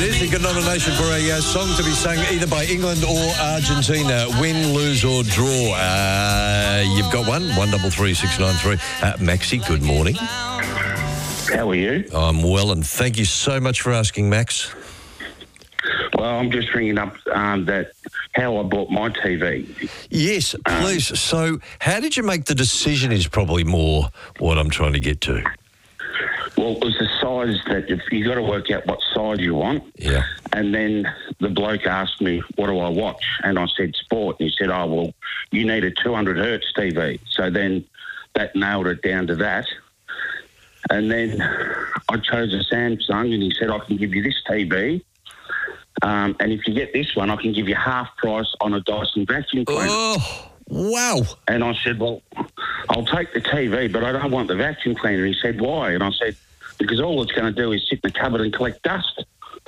it is. You got a nomination for a song to be sung either by England or Argentina. Win, lose or draw. You've got one. 133693. Maxie, good morning. How are you? I'm well, and thank you so much for asking, Max. Well, I'm just ringing up that how I bought my TV. Yes, please. So how did you make the decision is probably more what I'm trying to get to. Well, it was the size that you got to work out what size you want. Yeah. And then the bloke asked me, what do I watch? And I said sport. And he said, oh, well, you need a 200 hertz TV. So then that nailed it down to that. And then I chose a Samsung, and he said, I can give you this TV. And if you get this one, I can give you half price on a Dyson vacuum cleaner. Oh, wow. And I said, well, I'll take the TV, but I don't want the vacuum cleaner. He said, why? And I said, because all it's going to do is sit in the cupboard and collect dust.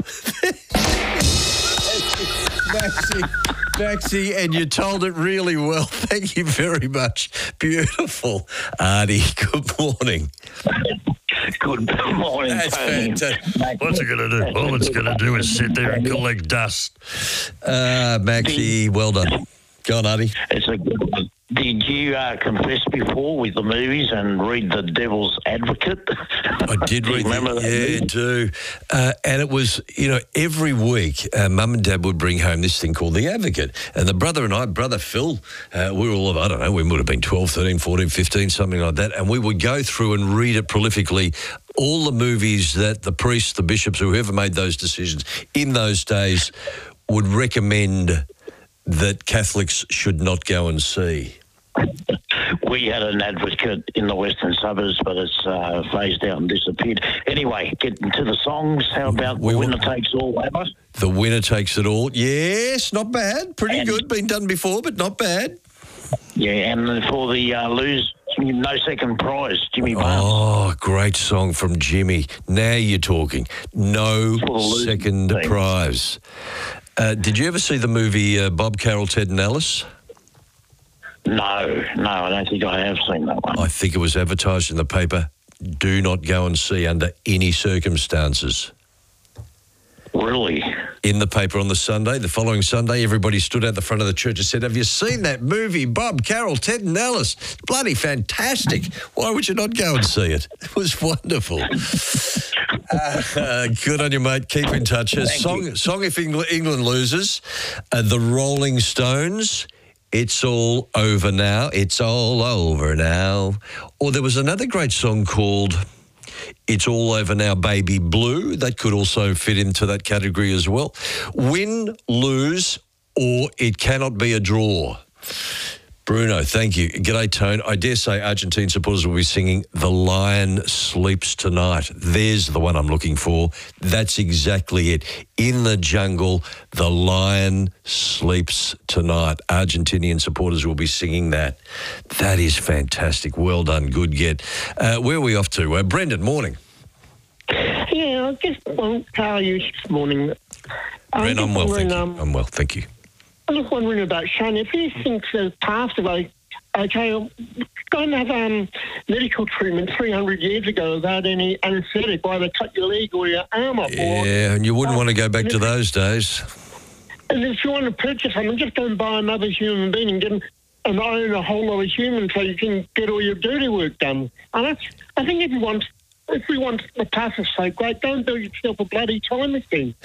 Maxie, and you told it really well. Thank you very much. Beautiful. Artie, good morning. Good morning, That's Tony. fantastic. What's it going to do? All it's going to do is sit there and collect dust. Maxie, well done. Go on, Artie. It's a good one. Did you confess before with the movies and read The Devil's Advocate? I did read remember that? Yeah, I do. And it was, every week, Mum and Dad would bring home this thing called The Advocate. And the brother and I, brother Phil, we were all of, I don't know, we would have been 12, 13, 14, 15, something like that. And we would go through and read it prolifically, all the movies that the priests, the bishops, whoever made those decisions in those days would recommend that Catholics should not go and see. We had an advocate in the western suburbs, but it's phased out and disappeared. Anyway, getting to the songs, how about The Winner Takes All, Abba? The Winner Takes It All. Yes, not bad. Pretty good. Been done before, but not bad. Yeah, and for the lose, No Second Prize, Jimmy Barnes. Oh, great song from Jimmy. Now you're talking. No Second Prize. Did you ever see the movie Bob, Carol, Ted and Alice? No, I don't think I have seen that one. I think it was advertised in the paper. Do not go and see under any circumstances. Really? In the paper on the Sunday, the following Sunday, everybody stood out the front of the church and said, have you seen that movie, Bob, Carol, Ted and Alice? Bloody fantastic. Why would you not go and see it? It was wonderful. Good on you, mate. Keep in touch. Song if England loses, the Rolling Stones, It's All Over Now. It's all over now. Or there was another great song called It's All Over Now, Baby Blue. That could also fit into that category as well. Win, lose, or it cannot be a draw. Bruno, thank you. G'day, Tone. I dare say Argentine supporters will be singing The Lion Sleeps Tonight. There's the one I'm looking for. That's exactly it. In the jungle, The Lion Sleeps Tonight. Argentinian supporters will be singing that. That is fantastic. Well done. Good get. Where are we off to? Brendan, morning. Yeah, I just want to tell you this morning. Brendan, I'm well, thank you. I'm well, thank you. I'm just wondering about Shane. If he thinks has passed away, okay, go and have medical treatment 300 years ago without any anaesthetic, why they cut your leg or your arm off. Yeah, and you wouldn't want to go back to those days. And if you want to purchase something, just go and buy another human being and get and own a whole lot of humans so you can get all your dirty work done. And I think if we want the past is so great, don't build yourself a bloody time machine.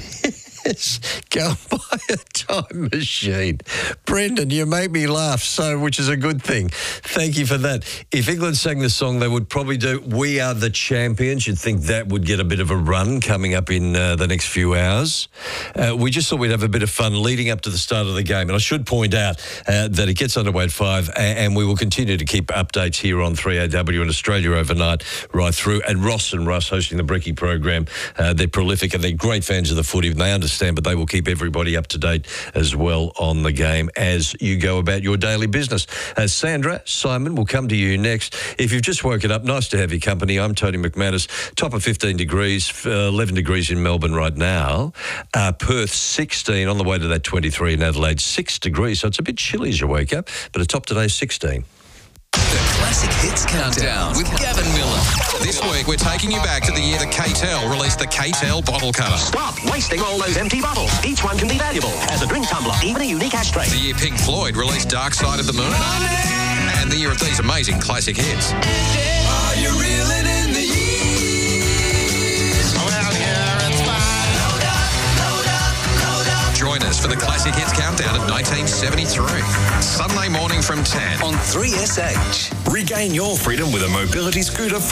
Yes, go and buy a time machine. Brendan, you make me laugh, which is a good thing. Thank you for that. If England sang the song, they would probably do We Are the Champions. You'd think that would get a bit of a run coming up in the next few hours. We just thought we'd have a bit of fun leading up to the start of the game. And I should point out that it gets underway at 5 and we will continue to keep updates here on 3AW in Australia overnight right through. And Ross and Russ hosting the Brecky program. They're prolific and they're great fans of the footy and they understand, but they will keep everybody up to date as well on the game as you go about your daily business. Sandra, Simon, will come to you next. If you've just woken up, nice to have your company. I'm Tony McManus. Top of 15 degrees, 11 degrees in Melbourne right now. Perth, 16, on the way to that 23 in Adelaide, 6 degrees. So it's a bit chilly as you wake up, but the top today is 16. Classic Hits Countdown with Gavin Miller. This week, we're taking you back to the year that KTEL released the KTEL bottle cutter. Stop wasting all those empty bottles. Each one can be valuable as a drink tumbler, even a unique ashtray. The year Pink Floyd released Dark Side of the Moon. And the year of these amazing classic hits. Are you reeling in the years? Well, yeah, it's fine. Load up, load up, load up. Join us for the Classic Hits Countdown of 1973. Sunday morning from 10 On 3SH. Regain your freedom with a mobility scooter